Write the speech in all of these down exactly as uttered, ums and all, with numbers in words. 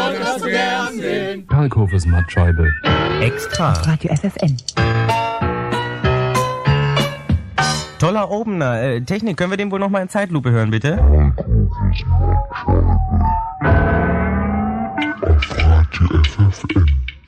das Fernsehen. Kalkhofes Mattscheibe. Extra. Radio F F N. Toller Opener. Äh, Technik, können wir den wohl noch mal in Zeitlupe hören, bitte? Kalkhofes Mattscheibe. Auf Radio F F N.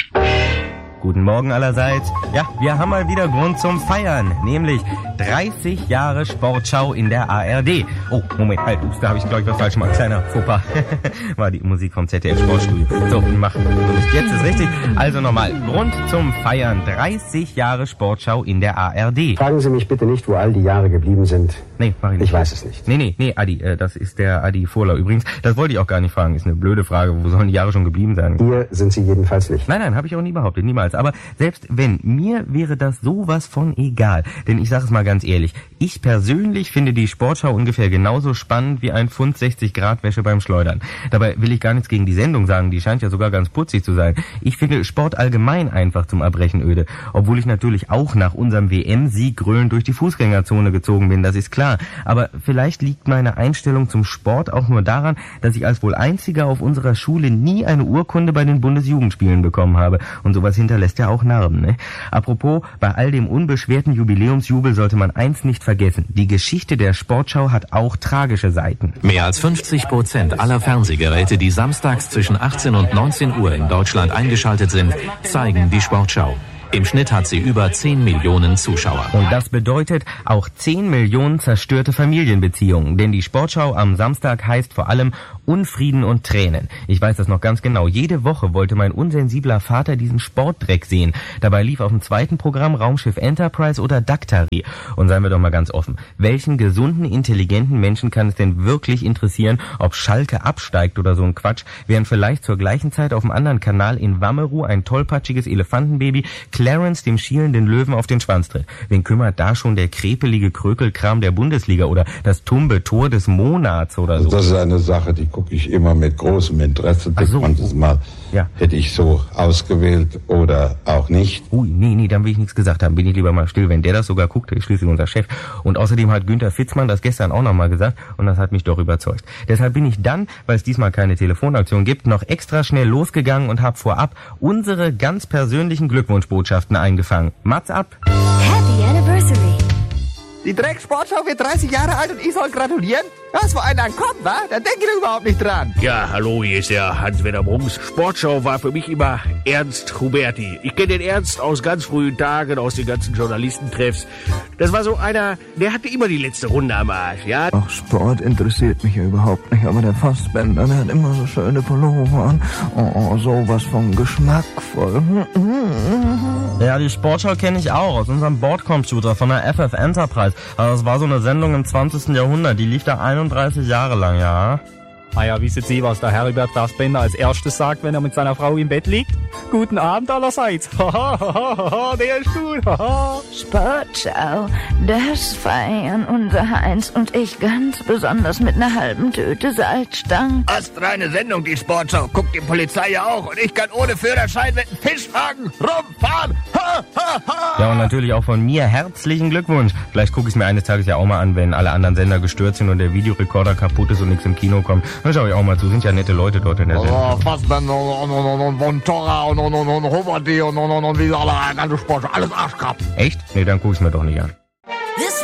Guten Morgen allerseits. Ja, wir haben mal wieder Grund zum Feiern, nämlich dreißig Jahre Sportschau in der A R D. Oh, Moment, halt, ups, da habe ich, glaube ich, was falsch gemacht. Kleiner Fauxpas. War die Musik vom Z D F Sportstudio. So, mach. Jetzt ist richtig. Also nochmal, Grund zum Feiern. dreißig Jahre Sportschau in der A R D. Fragen Sie mich bitte nicht, wo all die Jahre geblieben sind. Nee, mach ich nicht. Ich weiß es nicht. Nee, nee, nee, Adi, äh, das ist der Adi Vorler übrigens. Das wollte ich auch gar nicht fragen. Ist eine blöde Frage. Wo sollen die Jahre schon geblieben sein? Hier sind Sie jedenfalls nicht. Nein, nein, habe ich auch nie behauptet. Niemals. Aber selbst wenn, mir wäre das sowas von egal. Denn ich sage es mal ganz ehrlich, ich persönlich finde die Sportschau ungefähr genauso spannend wie ein Pfund sechzig Grad Wäsche beim Schleudern. Dabei will ich gar nichts gegen die Sendung sagen, die scheint ja sogar ganz putzig zu sein. Ich finde Sport allgemein einfach zum Erbrechen öde. Obwohl ich natürlich auch nach unserem W M-Sieg grölend durch die Fußgängerzone gezogen bin, das ist klar. Aber vielleicht liegt meine Einstellung zum Sport auch nur daran, dass ich als wohl einziger auf unserer Schule nie eine Urkunde bei den Bundesjugendspielen bekommen habe. Und sowas hinterlässt ja auch Narben, ne? Apropos, bei all dem unbeschwerten Jubiläumsjubel sollte man eins nicht vergessen. Die Geschichte der Sportschau hat auch tragische Seiten. Mehr als fünfzig Prozent aller Fernsehgeräte, die samstags zwischen achtzehn und neunzehn Uhr in Deutschland eingeschaltet sind, zeigen die Sportschau. Im Schnitt hat sie über zehn Millionen Zuschauer. Und das bedeutet auch zehn Millionen zerstörte Familienbeziehungen. Denn die Sportschau am Samstag heißt vor allem Unfrieden und Tränen. Ich weiß das noch ganz genau. Jede Woche wollte mein unsensibler Vater diesen Sportdreck sehen. Dabei lief auf dem zweiten Programm Raumschiff Enterprise oder Daktari. Und seien wir doch mal ganz offen. Welchen gesunden, intelligenten Menschen kann es denn wirklich interessieren, ob Schalke absteigt oder so ein Quatsch, während vielleicht zur gleichen Zeit auf dem anderen Kanal in Wammeru ein tollpatschiges Elefantenbaby Clarence dem schielenden Löwen auf den Schwanz tritt. Wen kümmert da schon der krepelige Krökelkram der Bundesliga oder das tumbe Tor des Monats oder so? Das ist eine Sache, die gucke ich immer mit großem Interesse. Ach so. Manches Mal Ja. hätte ich so ausgewählt oder auch nicht. Ui, nee, nee, dann will ich nichts gesagt haben. Bin ich lieber mal still. Wenn der das sogar guckt, ist schließlich unser Chef. Und außerdem hat Günther Fitzmann das gestern auch nochmal gesagt und das hat mich doch überzeugt. Deshalb bin ich dann, weil es diesmal keine Telefonaktion gibt, noch extra schnell losgegangen und habe vorab unsere ganz persönlichen Glückwunschbotschaften eingefangen. Mats ab! Happy Anniversary! Die Dreck-Sportschau wird dreißig Jahre alt und ich soll gratulieren? Was, wo einer kommt, wa? Da denke ich überhaupt nicht dran. Ja, hallo, hier ist der Hans-Werner Brunks. Sportschau war für mich immer Ernst Huberti. Ich kenne den Ernst aus ganz frühen Tagen, aus den ganzen Journalistentreffs. Das war so einer, der hatte immer die letzte Runde am Arsch, ja? Ach, Sport interessiert mich ja überhaupt nicht, aber der Fassbender, der hat immer so schöne Pullover an. Oh, sowas von geschmackvoll. Ja, die Sportschau kenne ich auch aus unserem Bordcomputer von der F F Enterprise. Also das war so eine Sendung im zwanzigsten Jahrhundert, die lief da einunddreißig Jahre lang, ja. Ah ja, wissen Sie, was der Heribert Fassbender als erstes sagt, wenn er mit seiner Frau im Bett liegt? Guten Abend allerseits. Haha, der ist gut. Sportschau, das feiern unser Heinz und ich ganz besonders mit einer halben Tüte Salzstangen. Astreine Sendung, die Sportschau. Guckt die Polizei ja auch. Und ich kann ohne Führerschein mit einem Fischwagen rumfahren. Ha, ha, ha. Ja, und natürlich auch von mir herzlichen Glückwunsch. Vielleicht gucke ich es mir eines Tages ja auch mal an, wenn alle anderen Sender gestört sind und der Videorekorder kaputt ist und nichts im Kino kommt. Dann schau ich auch mal zu. Sind ja nette Leute dort in der Sendung. Oh, Fassbender und, und, und, und Vontora und, und, und, und Huberti und, und, und, und wie alle ganze Sportschau. Alles Arschkrabben. Echt? Nee, dann guck ich's mir doch nicht an.